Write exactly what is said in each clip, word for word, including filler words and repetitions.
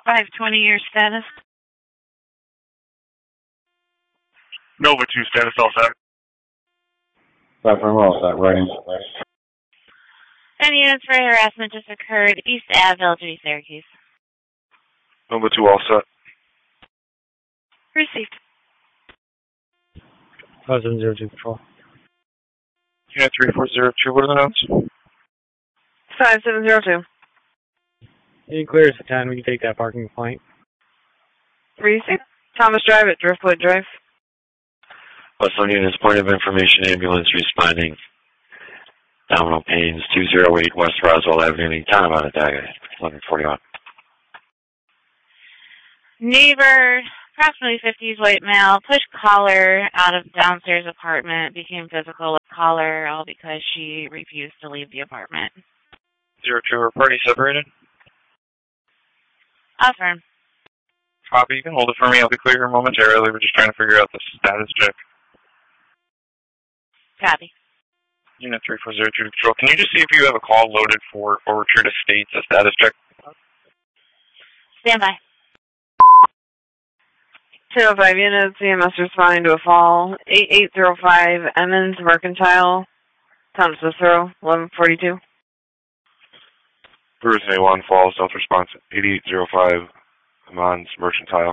five twenty, your status. Nova two status all set. five twenty, all set, writing. Any units for harassment just occurred East Ave, L G, Syracuse. Nova two all set. Received. five seven zero two Patrol. Unit three four zero two, what are the notes? five seven zero two. Any clears at ten, we can take that parking complaint. Received. Thomas Drive at Driftwood Drive. Westland units, point of information, ambulance responding. Domino Pains, two oh eight West Roswell Avenue, any time on attack at eleven forty-one. Neighbor, approximately fifties, white male, pushed caller out of downstairs apartment, became physical with caller, all because she refused to leave the apartment. Zero two, are party separated? Affirm. Copy, you can hold it for me, I'll be clear here momentarily, we're just trying to figure out the status check. Copy. Unit three four zero two Patrol, can you just see if you have a call loaded for Orchard Estates, a status check? Stand by. two oh five units, C M S responding to a fall. eight eight zero five Emmons Mercantile, Town of Cicero, eleven forty-two. Bruce A one, Falls, South Response, eighty-eight oh five, Emmons Mercantile.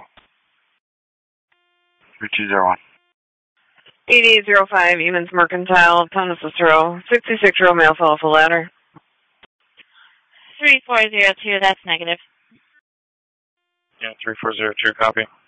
three two zero one. eighty-eight oh five Emmons Mercantile, Town of Cicero, sixty-six-year-old male fell off a ladder. three four zero two, that's negative. Yeah, three four zero two, copy.